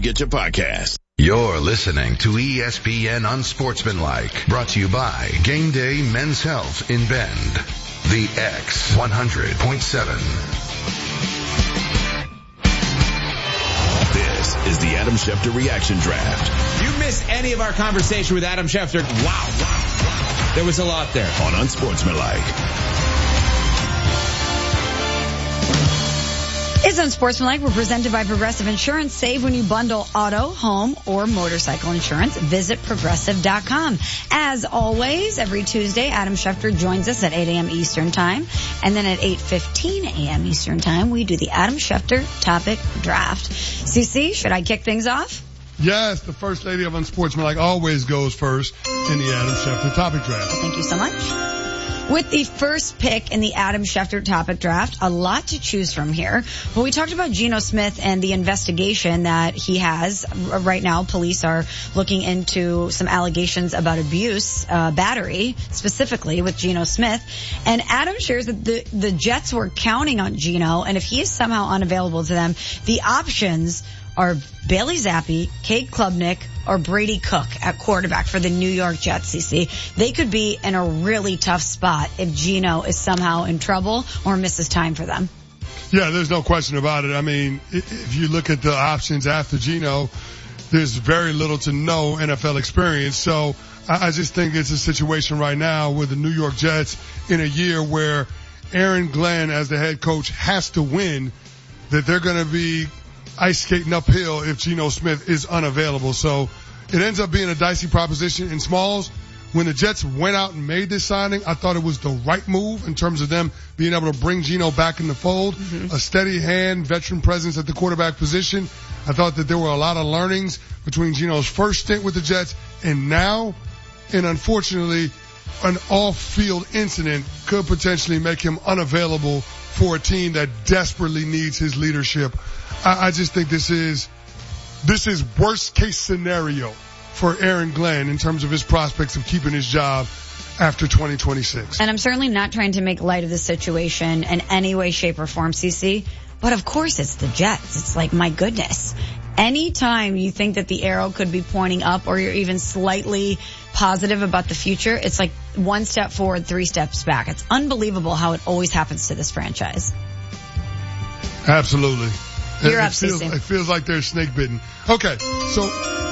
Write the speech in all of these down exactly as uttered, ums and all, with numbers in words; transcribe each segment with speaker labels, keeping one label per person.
Speaker 1: get your podcast.
Speaker 2: You're listening to E S P N Unsportsmanlike, brought to you by Game Day Men's Health in Bend. The X one hundred point seven.
Speaker 1: This is the Adam Schefter Reaction Draft.
Speaker 3: If you miss any of our conversation with Adam Schefter, wow, wow, wow. There was a lot there.
Speaker 1: On Unsportsmanlike.
Speaker 4: It's Unsportsmanlike. We're presented by Progressive Insurance. Save when you bundle auto, home, or motorcycle insurance. Visit progressive dot com. As always, every Tuesday, Adam Schefter joins us at eight a.m. Eastern Time. And then at eight fifteen a.m. Eastern Time, we do the Adam Schefter Topic Draft. C C, should I kick things off?
Speaker 5: Yes, the First Lady of Unsportsmanlike always goes first in the Adam Schefter Topic Draft.
Speaker 4: Thank you so much. With the first pick in the Adam Schefter Topic Draft, a lot to choose from here. But we talked about Geno Smith and the investigation that he has. Right now, police are looking into some allegations about abuse, uh, battery, specifically with Geno Smith. And Adam shares that the, the Jets were counting on Geno, and if he is somehow unavailable to them, the options are Bailey Zappi, Cade Klubnik, or Brady Cook at quarterback for the New York Jets, C C. They could be in a really tough spot if Geno is somehow in trouble or misses time for them.
Speaker 5: Yeah, there's no question about it. I mean, if you look at the options after Geno, there's very little to no N F L experience. So I just think it's a situation right now with the New York Jets in a year where Aaron Glenn, as the head coach, has to win, that they're going to be ice skating uphill if Geno Smith is unavailable. So it ends up being a dicey proposition. In Smalls, when the Jets went out and made this signing, I thought it was the right move in terms of them being able to bring Geno back in the fold. Mm-hmm. A steady hand, veteran presence at the quarterback position. I thought that there were a lot of learnings between Geno's first stint with the Jets and now. And unfortunately, an off-field incident could potentially make him unavailable for a team that desperately needs his leadership. I, I just think this is, this is worst case scenario for Aaron Glenn in terms of his prospects of keeping his job after twenty twenty-six.
Speaker 4: And I'm certainly not trying to make light of the situation in any way, shape, or form, C C. But of course it's the Jets. It's like, my goodness. Anytime you think that the arrow could be pointing up or you're even slightly positive about the future, it's like one step forward, three steps back. It's unbelievable how it always happens to this franchise.
Speaker 5: Absolutely.
Speaker 4: You're
Speaker 5: it,
Speaker 4: up,
Speaker 5: it feels,
Speaker 4: C C.
Speaker 5: It feels like they're snake bitten. Okay, so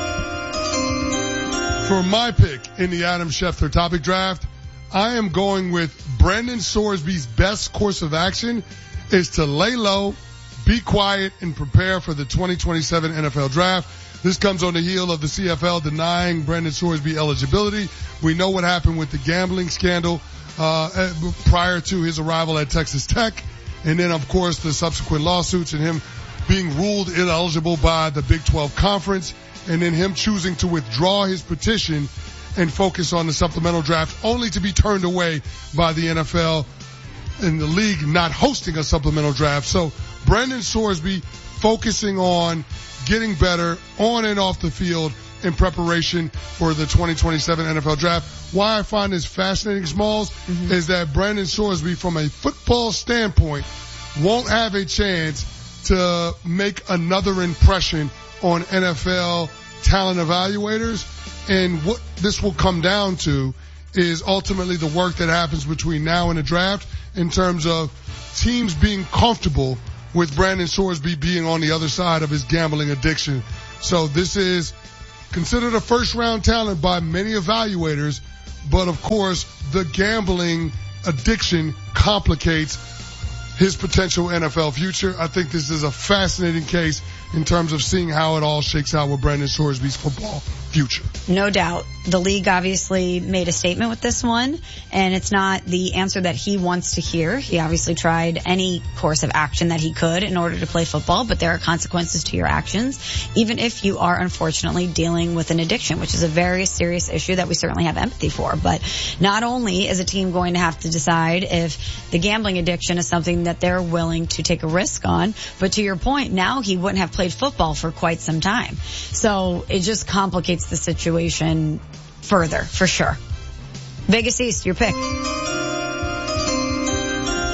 Speaker 5: for my pick in the Adam Schefter Topic Draft, I am going with Brandon Sorsby's best course of action is to lay low, be quiet, and prepare for the twenty twenty-seven N F L Draft. This comes on the heel of the C F L denying Brandon Sorsby eligibility. We know what happened with the gambling scandal uh prior to his arrival at Texas Tech. And then, of course, the subsequent lawsuits and him being ruled ineligible by the Big twelve Conference. And then him choosing to withdraw his petition and focus on the supplemental draft, only to be turned away by the N F L and the league not hosting a supplemental draft. So Brandon Sorsby focusing on getting better on and off the field in preparation for the twenty twenty-seven N F L Draft. Why I find this fascinating, Smalls, mm-hmm. is that Brandon Sorsby, from a football standpoint, won't have a chance to make another impression on N F L talent evaluators. And what this will come down to is ultimately the work that happens between now and the draft in terms of teams being comfortable with Brandon Sorsby being on the other side of his gambling addiction. So this is considered a first-round talent by many evaluators, but of course the gambling addiction complicates his potential N F L future. I think this is a fascinating case in terms of seeing how it all shakes out with Brandon Sorsby's football future.
Speaker 4: No doubt. The league obviously made a statement with this one, and it's not the answer that he wants to hear. He obviously tried any course of action that he could in order to play football, but there are consequences to your actions, even if you are unfortunately dealing with an addiction, which is a very serious issue that we certainly have empathy for. But not only is a team going to have to decide if the gambling addiction is something that they're willing to take a risk on, but to your point, now he wouldn't have played football for quite some time. So it just complicates the situation further, for sure. Vegas East, your pick.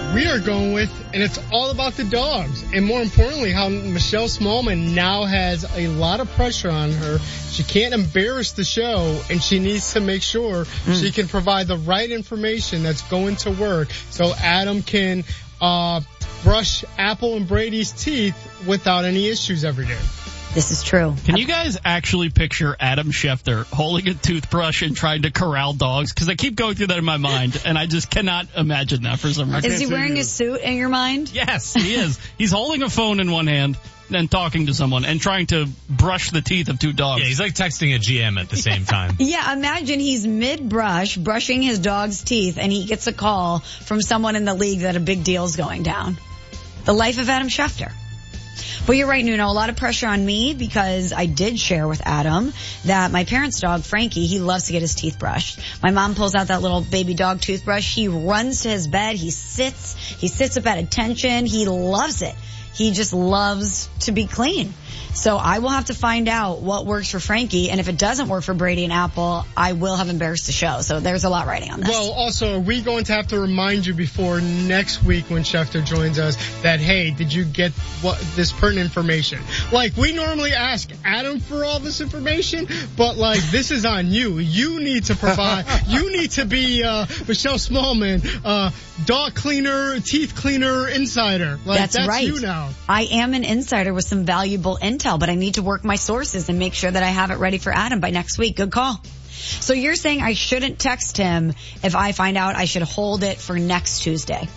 Speaker 6: we are going with, and it's all about the dogs. And more importantly, how Michelle Smallman now has a lot of pressure on her. She can't embarrass the show, and she needs to make sure mm. she can provide the right information that's going to work so Adam can uh brush Apple and Brady's teeth without any issues every day.
Speaker 4: This is true.
Speaker 7: Can you guys actually picture Adam Schefter holding a toothbrush and trying to corral dogs? Because I keep going through that in my mind, and I just cannot imagine that for some reason.
Speaker 4: Is he wearing a suit in your mind?
Speaker 7: Yes, he is. He's holding a phone in one hand and talking to someone and trying to brush the teeth of two dogs.
Speaker 3: Yeah, he's like texting a G M at the same time.
Speaker 4: Yeah, imagine he's mid-brush, brushing his dog's teeth, and he gets a call from someone in the league that a big deal's going down. The life of Adam Schefter. But you're right, Nuno, a lot of pressure on me because I did share with Adam that my parents' dog, Frankie, he loves to get his teeth brushed. My mom pulls out that little baby dog toothbrush. He runs to his bed. He sits. He sits up at attention. He loves it. He just loves to be clean. So I will have to find out what works for Frankie, and if it doesn't work for Brady and Apple, I will have embarrassed the show. So there's a lot riding on this.
Speaker 6: Well, also, are we going to have to remind you before next week when Schefter joins us that, hey, did you get what this pertinent information? Like, we normally ask Adam for all this information, but, like, this is on you. You need to provide, you need to be uh Michelle Smallman, uh dog cleaner, teeth cleaner, insider. Like,
Speaker 4: that's,
Speaker 6: that's
Speaker 4: right.
Speaker 6: you now.
Speaker 4: I am an insider with some valuable intel, but I need to work my sources and make sure that I have it ready for Adam by next week. Good call. So you're saying I shouldn't text him if I find out I should hold it for next Tuesday?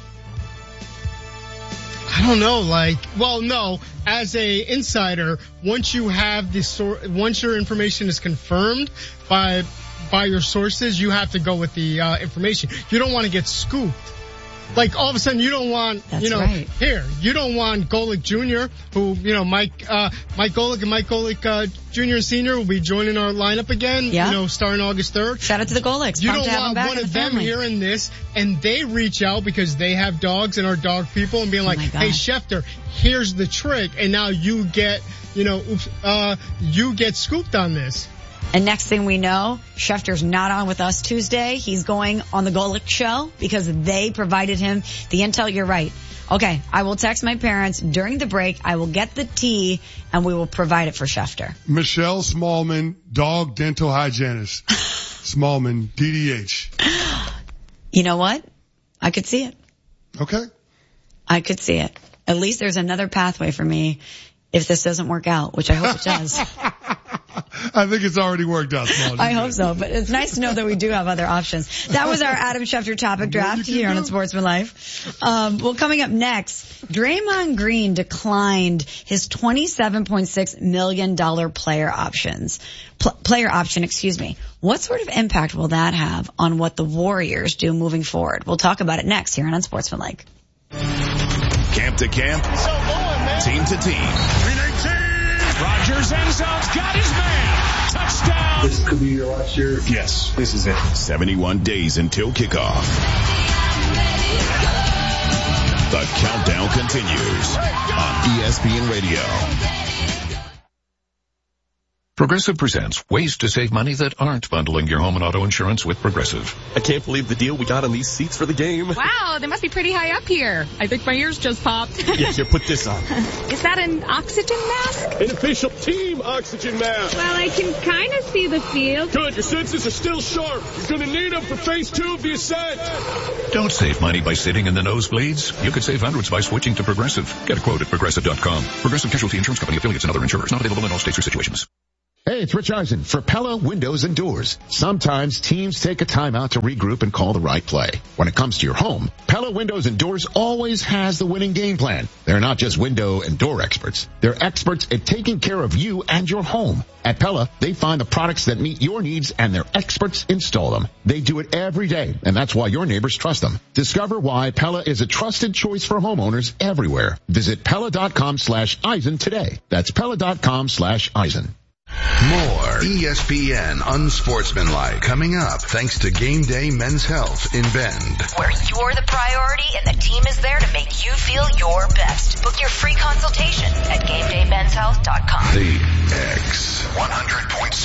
Speaker 6: I don't know, like, well, no, as a insider, once you have the sor- once your information is confirmed by, by your sources, you have to go with the, uh, information. You don't want to get scooped. Like, all of a sudden, you don't want,
Speaker 4: That's
Speaker 6: you know,
Speaker 4: right.
Speaker 6: here, you don't want Golick Junior, who, you know, Mike, uh, Mike Golick and Mike Golick, uh, Junior and Senior will be joining our lineup again,
Speaker 4: yeah.
Speaker 6: you know, starting August third.
Speaker 4: Shout out to the Golicks.
Speaker 6: You
Speaker 4: Fun
Speaker 6: don't
Speaker 4: to have
Speaker 6: want
Speaker 4: them back
Speaker 6: one
Speaker 4: in
Speaker 6: of
Speaker 4: the
Speaker 6: them
Speaker 4: family.
Speaker 6: hearing this, and they reach out because they have dogs and are dog people and being like,
Speaker 4: oh
Speaker 6: hey, Schefter, here's the trick, and now you get, you know, oops, uh, you get scooped on this.
Speaker 4: And next thing we know, Schefter's not on with us Tuesday. He's going on the Golick show because they provided him the intel. You're right. Okay, I will text my parents during the break. I will get the tea, and we will provide it for Schefter.
Speaker 5: Michelle Smallman, dog dental hygienist. Smallman, D D H.
Speaker 4: You know what? I could see it.
Speaker 5: Okay.
Speaker 4: I could see it. At least there's another pathway for me if this doesn't work out, which I hope it does.
Speaker 5: I think it's already worked out, Small.
Speaker 4: I hope so, but it's nice to know that we do have other options. That was our Adam Schefter topic draft here on Sportsman Life. Um, well, coming up next, Draymond Green declined his twenty-seven point six million dollars player options. Pl- player option, excuse me. What sort of impact will that have on what the Warriors do moving forward? We'll talk about it next here on Unsportsmanlike.
Speaker 1: Camp to camp,
Speaker 6: So going, man.
Speaker 1: team to team.
Speaker 3: Rodgers end zone's got his man. Touchdown.
Speaker 8: This could be your last year.
Speaker 1: Yes, this is it. seventy-one days until kickoff. The countdown continues on E S P N Radio.
Speaker 9: Progressive presents ways to save money that aren't bundling your home and auto insurance with Progressive.
Speaker 10: I can't believe the deal we got on these seats for the game.
Speaker 11: Wow, they must be pretty high up here. I think my ears just popped.
Speaker 10: Yeah, here, put this on.
Speaker 11: Is that an oxygen mask?
Speaker 10: An official team oxygen mask.
Speaker 11: Well, I can kind of see the field.
Speaker 10: Good, your senses are still sharp. You're going to need them for phase two of the ascent.
Speaker 9: Don't save money by sitting in the nosebleeds. You could save hundreds by switching to Progressive. Get a quote at Progressive dot com. Progressive Casualty Insurance Company, affiliates, and other insurers. Not available in all states or situations.
Speaker 12: Hey, it's Rich Eisen for Pella Windows and Doors. Sometimes teams take a time out to regroup and call the right play. When it comes to your home, Pella Windows and Doors always has the winning game plan. They're not just window and door experts. They're experts at taking care of you and your home. At Pella, they find the products that meet your needs and their experts install them. They do it every day, and that's why your neighbors trust them. Discover why Pella is a trusted choice for homeowners everywhere. Visit Pella dot com slash Eisen today. That's Pella dot com slash Eisen.
Speaker 2: More E S P N Unsportsmanlike coming up thanks to Game Day Men's Health in Bend.
Speaker 13: Where you're the priority and the team is there to make you feel your best. Book your free consultation at game day men's health dot com.
Speaker 2: The X one hundred point